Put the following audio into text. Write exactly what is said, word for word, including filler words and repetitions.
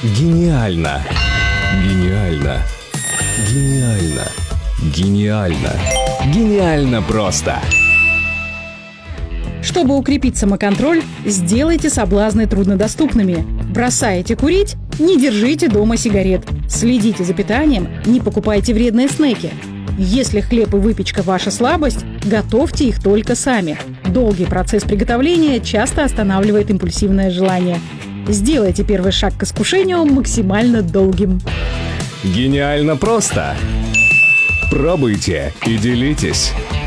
Гениально! Гениально! Гениально! Гениально! Гениально просто! Чтобы укрепить самоконтроль, сделайте соблазны труднодоступными. Бросаете курить – не держите дома сигарет. Следите за питанием, не покупайте вредные снеки. Если хлеб и выпечка – ваша слабость, готовьте их только сами. Долгий процесс приготовления часто останавливает импульсивное желание. Сделайте первый шаг к искушению максимально долгим. Гениально просто! Пробуйте и делитесь!